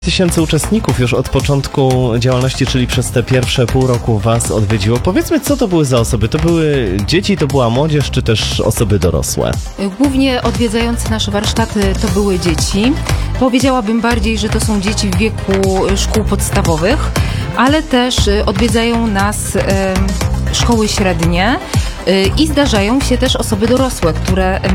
Tysięcy uczestników już od początku działalności, czyli przez te pierwsze pół roku Was odwiedziło. Powiedzmy, co to były za osoby? To były dzieci, to była młodzież, czy też osoby dorosłe? Głównie odwiedzające nasze warsztaty to były dzieci. Powiedziałabym bardziej, że to są dzieci w wieku szkół podstawowych, ale też odwiedzają nas szkoły średnie i zdarzają się też osoby dorosłe, które